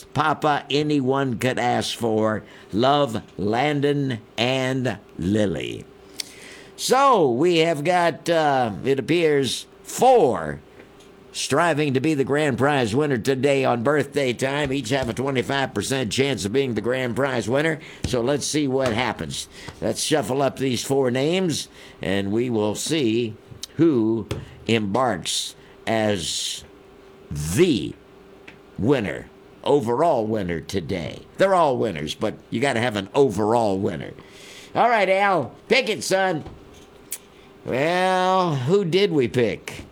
papa anyone could ask for. Love, Landon and Lily. So we have got, it appears, 4 striving to be the grand prize winner today on birthday time. Each have a 25% chance of being the grand prize winner. So let's see what happens. Let's shuffle up these 4 names, and we will see who embarks as the winner, overall winner today. They're all winners, but you got to have an overall winner. All right, Al, pick it, son. Well, who did we pick?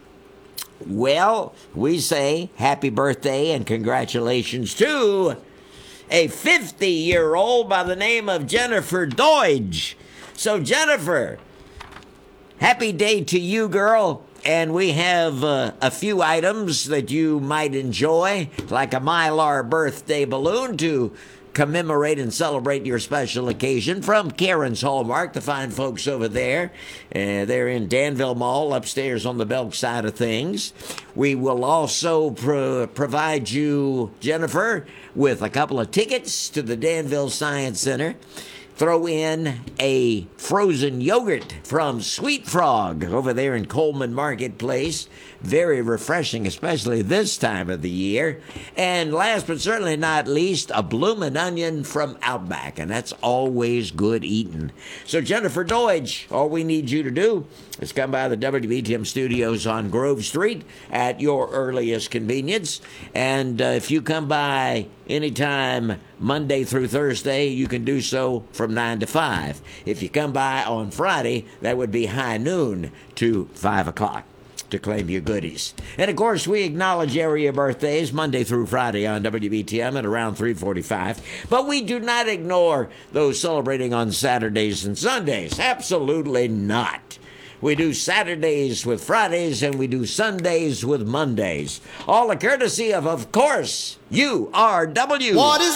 Well, we say happy birthday and congratulations to a 50-year-old by the name of Jennifer Deutsch. So, Jennifer, happy day to you, girl. And we have a few items that you might enjoy, like a Mylar birthday balloon to commemorate and celebrate your special occasion from Karen's Hallmark, the fine folks over there. They're in Danville Mall, upstairs on the Belk side of things. We will also provide you, Jennifer, with a couple of tickets to the Danville Science Center. Throw in a frozen yogurt from Sweet Frog over there in Coleman Marketplace. Very refreshing, especially this time of the year. And last but certainly not least, a bloomin' onion from Outback. And that's always good eating. So Jennifer Deutsch, all we need you to do is come by the WBTM studios on Grove Street at your earliest convenience. And if you come by anytime Monday through Thursday, you can do so from 9 to 5. If you come by on Friday, that would be high noon to 5 o'clock to claim your goodies. And of course, we acknowledge area birthdays Monday through Friday on WBTM at around 3:45. But we do not ignore those celebrating on Saturdays and Sundays. Absolutely not. We do Saturdays with Fridays, and we do Sundays with Mondays. All a courtesy of course, URW. What is